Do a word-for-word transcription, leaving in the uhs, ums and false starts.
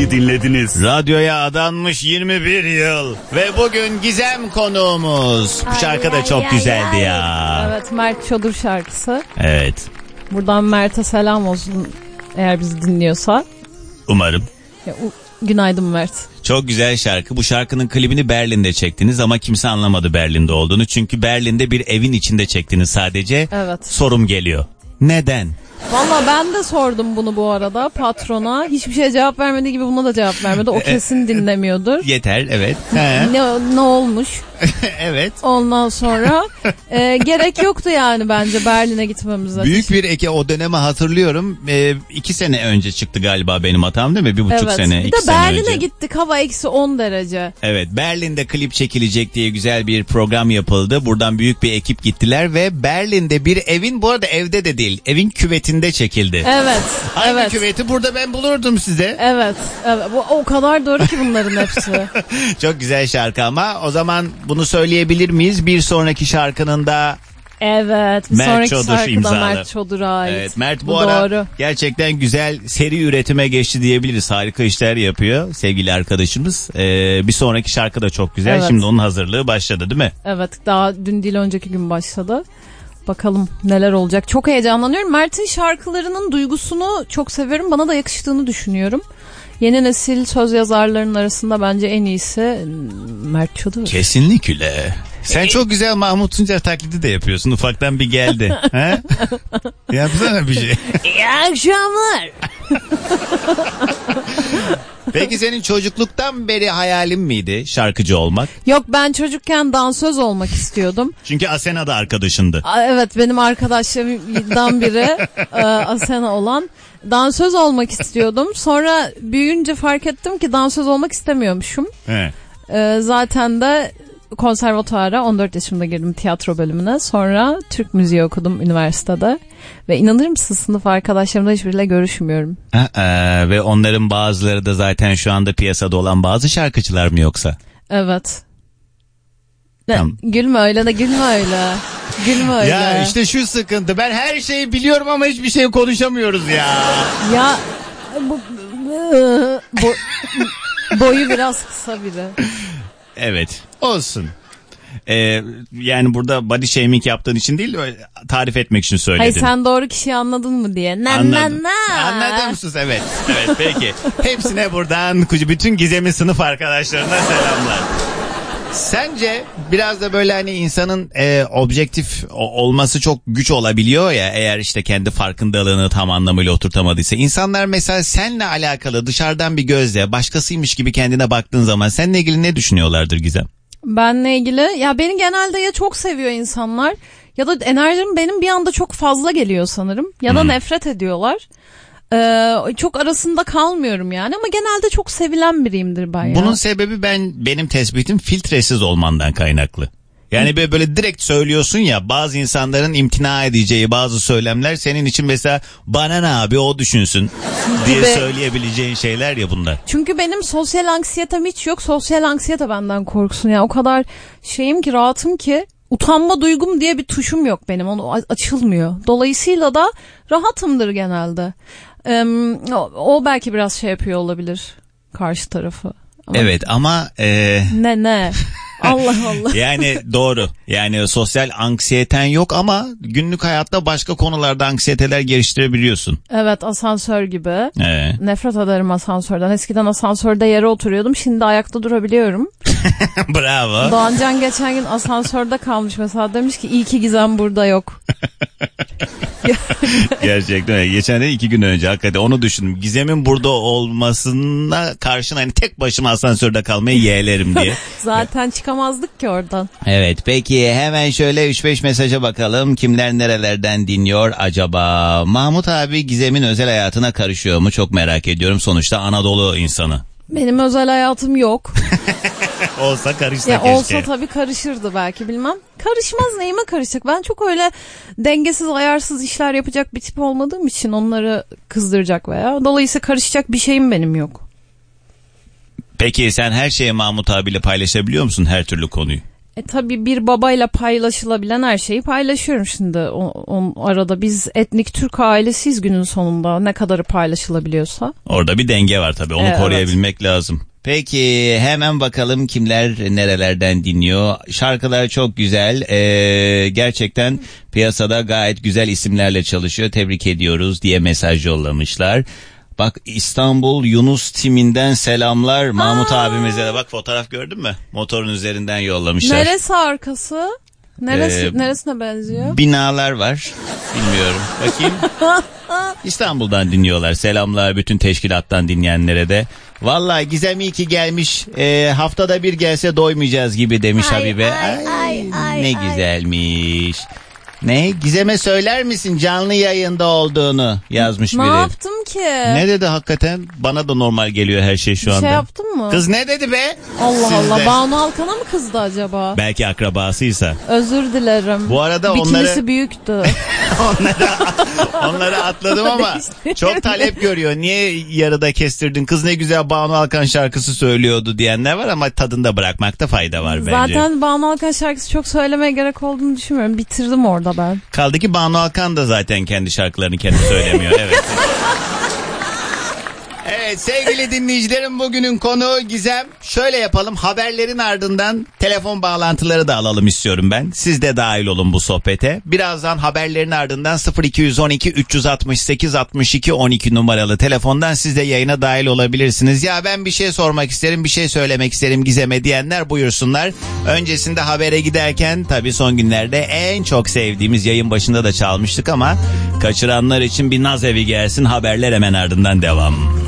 şarkıyı dinlediniz. Radyoya adanmış yirmi bir yıl ve bugün Gizem konuğumuz. Bu şarkı da çok ay, güzeldi ay, ya. Ay. Evet, Mert Çodur şarkısı. Evet. Buradan Mert'e selam olsun eğer bizi dinliyorsa. Umarım. Ya, günaydın Mert. Çok güzel şarkı. Bu şarkının klibini Berlin'de çektiniz ama kimse anlamadı Berlin'de olduğunu. Çünkü Berlin'de bir evin içinde çektiniz sadece. Evet. Sorum geliyor. Neden? Valla ben de sordum bunu bu arada patrona. Hiçbir şeye cevap vermediği gibi buna da cevap vermedi. O kesin dinlemiyordur. Yeter, evet. ne, ne olmuş? Evet. Ondan sonra e, gerek yoktu yani bence Berlin'e gitmemize. Büyük bir eke o dönemi hatırlıyorum. E, iki sene önce çıktı galiba benim hatam değil mi? Bir buçuk evet. sene. Bir de Berlin'e gittik, hava eksi on derece. Evet, Berlin'de klip çekilecek diye güzel bir program yapıldı. Buradan büyük bir ekip gittiler ve Berlin'de bir evin, bu arada evde de değil, evin küvetinde çekildi. Evet. Aynı evet. küveti burada ben bulurdum size. Evet. evet. Bu o kadar doğru ki bunların hepsi. Çok güzel şarkı ama o zaman bunu söyleyebilir miyiz? Bir sonraki şarkının da evet, bir Mert sonraki Çodur şarkıda imzalı. Mert Çodur'a ait. Evet, Mert bu, bu ara doğru. gerçekten güzel seri üretime geçti diyebiliriz. Harika işler yapıyor sevgili arkadaşımız. Ee, bir sonraki şarkı da çok güzel. Evet. Şimdi onun hazırlığı başladı değil mi? Evet, daha dün değil önceki gün başladı. Bakalım neler olacak. Çok heyecanlanıyorum. Mert'in şarkılarının duygusunu çok seviyorum. Bana da yakıştığını düşünüyorum. Yeni nesil söz yazarlarının arasında bence en iyisi Mert Çodur. Kesinlikle. Sen çok güzel Mahmut Tuncer taklidi de yapıyorsun. Ufaktan bir geldi. He? Yapsana bir şey. İyi akşamlar. Peki senin çocukluktan beri hayalin miydi şarkıcı olmak? Yok, ben çocukken dansöz olmak istiyordum. Çünkü Asena da arkadaşındı. Evet, benim arkadaşlarımdan biri Asena olan. Dansöz olmak istiyordum. Sonra büyüyünce fark ettim ki dansöz olmak istemiyormuşum. He. Zaten de konservatuara on dört yaşımda girdim, tiyatro bölümüne. Sonra Türk müziği okudum üniversitede. Ve inanır mısın, sınıf arkadaşlarımla hiçbiriyle görüşmüyorum. Aa, ve onların bazıları da zaten şu anda piyasada olan bazı şarkıcılar mı yoksa? Evet. Ne, tamam. Gülme öyle de gülme öyle. Gülme öyle. Ya işte şu sıkıntı. Ben her şeyi biliyorum ama hiçbir şey konuşamıyoruz ya. Ya bu, bu boyu biraz kısa biri. Evet. Olsun. Ee, yani burada body shaming yaptığın için değil, tarif etmek için söyledim. Hayır, sen doğru kişiyi anladın mı diye. Na, Anladım. na, na. Anladın mısınız? Evet. Evet, peki. Hepsine buradan bütün Gizem'in sınıf arkadaşlarına selamlar. Sence biraz da böyle hani insanın e, objektif olması çok güç olabiliyor ya, eğer işte kendi farkındalığını tam anlamıyla oturtamadıysa. İnsanlar mesela seninle alakalı dışarıdan bir gözle başkasıymış gibi kendine baktığın zaman seninle ilgili ne düşünüyorlardır Gizem? Benle ilgili ya, beni genelde ya çok seviyor insanlar ya da enerjim benim bir anda çok fazla geliyor sanırım ya da hmm. nefret ediyorlar. Ee, çok arasında kalmıyorum yani ama genelde çok sevilen biriyimdir ben ya. Bunun sebebi ben benim tespitim filtresiz olmandan kaynaklı. Yani böyle, böyle direkt söylüyorsun ya, bazı insanların imtina edeceği bazı söylemler senin için mesela bana ne abi o düşünsün diye söyleyebileceğin şeyler ya bunlar. Çünkü benim sosyal anksiyetem hiç yok. Sosyal anksiyete benden korksun ya. O kadar şeyim ki, rahatım ki. Utanma duygum diye bir tuşum yok benim. Onu açılmıyor. Dolayısıyla da rahatımdır genelde. Ee, o, o belki biraz şey yapıyor olabilir karşı tarafı. Ama evet ama e... ne ne Allah Allah. Yani doğru. Yani sosyal anksiyeten yok ama günlük hayatta başka konularda anksiyeteler geliştirebiliyorsun. Evet, asansör gibi. Evet. Nefret ederim asansörden. Eskiden asansörde yere oturuyordum. Şimdi ayakta durabiliyorum. Bravo. Doğancan geçen gün asansörde kalmış mesela, demiş ki iyi ki Gizem burada yok. Gerçekten öyle. Geçen de iki gün önce hakikaten onu düşündüm. Gizem'in burada olmasına karşın hani tek başıma asansörde kalmayı yeğlerim diye. Zaten çıkamazdık ki oradan. Evet, peki hemen şöyle üç beş mesaja bakalım. Kimler nerelerden dinliyor acaba? Mahmut abi Gizem'in özel hayatına karışıyor mu? Çok merak ediyorum. Sonuçta Anadolu insanı. Benim özel hayatım yok. Olsa karışsa ya keşke. Olsa tabii karışırdı belki, bilmem. Karışmaz, neyime karışacak? Ben çok öyle dengesiz, ayarsız işler yapacak bir tip olmadığım için onları kızdıracak veya. Dolayısıyla karışacak bir şeyim benim yok. Peki sen her şeyi Mahmut abiyle paylaşabiliyor musun, her türlü konuyu? E tabii bir babayla paylaşılabilen her şeyi paylaşıyorum şimdi. O, o arada biz etnik Türk ailesiyiz günün sonunda. Ne kadarı paylaşılabiliyorsa. Orada bir denge var tabii. Onu evet. koruyabilmek lazım. Peki hemen bakalım kimler nerelerden dinliyor. Şarkılar çok güzel. Ee, gerçekten piyasada gayet güzel isimlerle çalışıyor. Tebrik ediyoruz diye mesaj yollamışlar. Bak İstanbul Yunus timinden selamlar. Mahmut Aa. abimize de bak fotoğraf gördün mü? Motorun üzerinden yollamışlar. Neresi arkası? Neresi, ee, neresine benziyor? Binalar var. Bilmiyorum. Bakayım. İstanbul'dan dinliyorlar. Selamlar bütün teşkilattan dinleyenlere de. Vallahi Gizem iyi ki gelmiş. Ee, haftada bir gelse doymayacağız gibi demiş ay, Habibe. Ay, ay, ay, ay, ne ay. güzelmiş. Ne? Gizem'e söyler misin canlı yayında olduğunu yazmış ne biri. Ne yaptım ki? Ne dedi hakikaten? Bana da normal geliyor her şey şu bir anda. Bir şey yaptın mı? Kız ne dedi be? Allah Sizde. Allah. Banu Alkan'a mı kızdı acaba? Belki akrabasıysa. Özür dilerim. Bu arada Bikinisi onları... büyüktü. onları, onları atladım ama çok talep görüyor. Niye yarıda kestirdin? Kız ne güzel Banu Alkan şarkısı söylüyordu diyenler var ama tadında bırakmakta fayda var bence. Zaten Banu Alkan şarkısı çok söylemeye gerek olduğunu düşünmüyorum. Bitirdim orada ben. Kaldı ki Banu Alkan da zaten kendi şarkılarını kendi söylemiyor. Evet. Evet sevgili dinleyicilerim bugünün konu Gizem. Şöyle yapalım, haberlerin ardından telefon bağlantıları da alalım istiyorum ben. Siz de dahil olun bu sohbete. Birazdan haberlerin ardından sıfır iki on iki üç altı sekiz altmış iki on iki numaralı telefondan siz de yayına dahil olabilirsiniz. Ya ben bir şey sormak isterim, bir şey söylemek isterim Gizem'e diyenler buyursunlar. Öncesinde habere giderken tabii son günlerde en çok sevdiğimiz, yayın başında da çalmıştık ama kaçıranlar için bir naz evi gelsin, haberler hemen ardından devam.